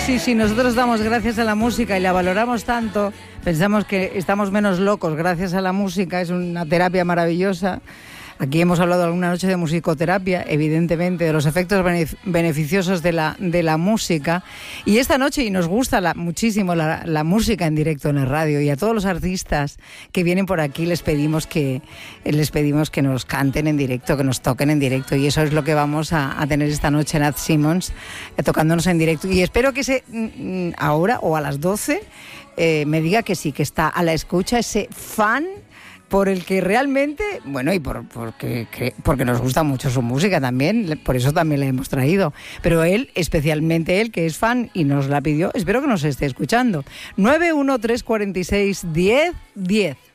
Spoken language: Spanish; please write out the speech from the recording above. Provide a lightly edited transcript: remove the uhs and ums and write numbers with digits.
Sí, nosotros damos gracias a la música y la valoramos tanto, pensamos que estamos menos locos gracias a la música, es una terapia maravillosa. Aquí hemos hablado alguna noche de musicoterapia, evidentemente, de los efectos beneficiosos de la música. Y esta noche, y nos gusta muchísimo la música en directo en la radio, y a todos los artistas que vienen por aquí les pedimos que nos canten en directo, que nos toquen en directo. Y eso es lo que vamos a tener esta noche en Ad Simmons, tocándonos en directo. Y espero que ahora o a las 12 me diga que sí, que está a la escucha ese fan por el que realmente, bueno, y porque nos gusta mucho su música también, por eso también la hemos traído. Pero él, especialmente él, que es fan y nos la pidió, espero que nos esté escuchando. 913461010.